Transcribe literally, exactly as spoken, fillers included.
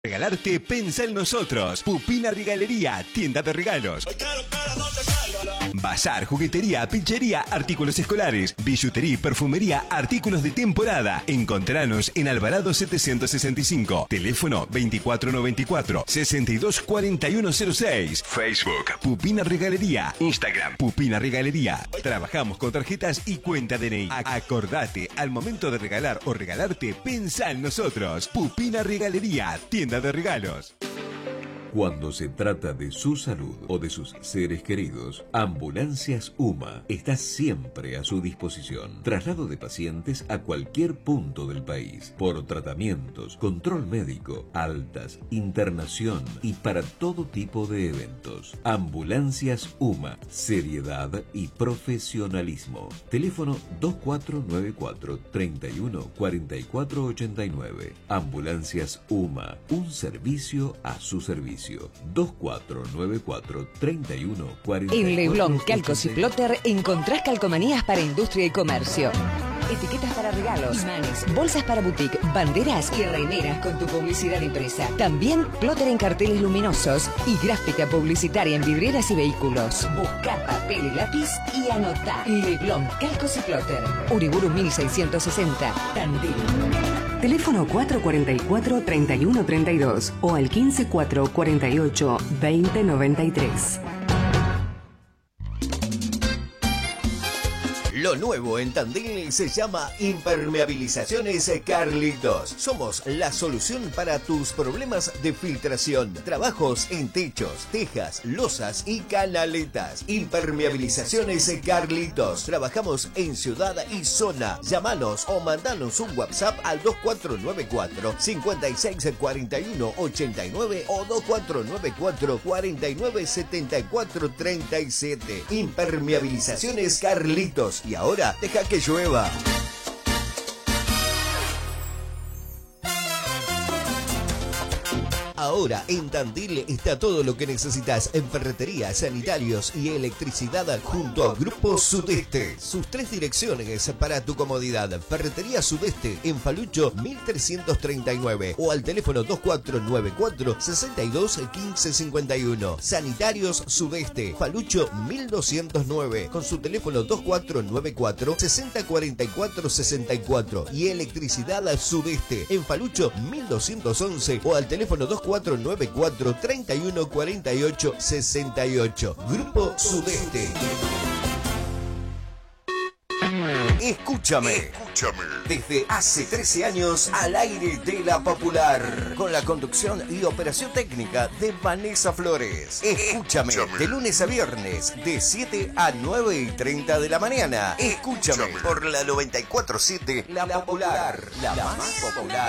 Regalarte, pensa en nosotros. Pupina Regalería, tienda de regalos. Bazar, juguetería, pinchería, artículos escolares, billutería, perfumería, artículos de temporada. Encontranos en Alvarado setecientos sesenta y cinco. Teléfono veinticuatro noventa y cuatro, sesenta y dos cuarenta y uno cero seis. Facebook, Pupina Regalería. Instagram, Pupina Regalería. Trabajamos con tarjetas y cuenta D N I. Acordate, al momento de regalar o regalarte, pensa en nosotros. Pupina Regalería, tienda de regalos. Cuando se trata de su salud o de sus seres queridos, Ambulancias UMA está siempre a su disposición. Traslado de pacientes a cualquier punto del país, por tratamientos, control médico, altas, internación y para todo tipo de eventos. Ambulancias UMA, seriedad y profesionalismo. Teléfono dos cuatro nueve cuatro, treinta y uno, cuarenta y cuatro ochenta y nueve. Ambulancias UMA, un servicio a su servicio. dos cuatro nueve cuatro, treinta y uno, cuarenta y cuatro. En Leblon Calcos y Plotter encontrás calcomanías para industria y comercio. Etiquetas para regalos, imanes, bolsas para boutique, banderas y remeras con tu publicidad impresa. También plotter en carteles luminosos y gráfica publicitaria en vidrieras y vehículos. Busca papel y lápiz y anotá. Leblon Calcos y Plotter. Uriburu mil seiscientos sesenta, Tandil. Teléfono cuatro cuatro cuatro, treinta y uno treinta y dos o al quince cuatro cuarenta y ocho, veinte noventa y tres. Lo nuevo en Tandil se llama Impermeabilizaciones Carlitos. Somos la solución para tus problemas de filtración. Trabajos en techos, tejas, losas y canaletas. Impermeabilizaciones Carlitos. Trabajamos en ciudad y zona. Llámanos o mandanos un WhatsApp al dos cuatro nueve cuatro, cincuenta y seis cuarenta y uno ochenta y nueve o dos cuatro nueve cuatro, cuarenta y nueve setenta y cuatro treinta y siete. Impermeabilizaciones Carlitos. Y ahora, deja que llueva. Ahora en Tandil está todo lo que necesitas en ferretería, sanitarios y electricidad junto a Grupo Sudeste. Sus tres direcciones para tu comodidad. Ferretería Sudeste en Falucho mil trescientos treinta y nueve o al teléfono dos cuatro nueve cuatro, sesenta y dos, quince cincuenta y uno. Sanitarios Sudeste, Falucho mil doscientos nueve con su teléfono dos cuatro nueve cuatro, sesenta cuarenta y cuatro sesenta y cuatro. Y Electricidad Sudeste en Falucho mil doscientos once o al teléfono dos cuatro nueve cuatro, treinta y uno cuarenta y ocho sesenta y ocho. Grupo Sudeste. Escúchame. Escúchame. Desde hace trece años al aire de La Popular. Con la conducción y operación técnica de Vanessa Flores. Escúchame. Escúchame. De lunes a viernes, de siete a nueve y treinta de la mañana. Escúchame. Escúchame. Por la noventa y cuatro punto siete, La Popular. La, la más popular.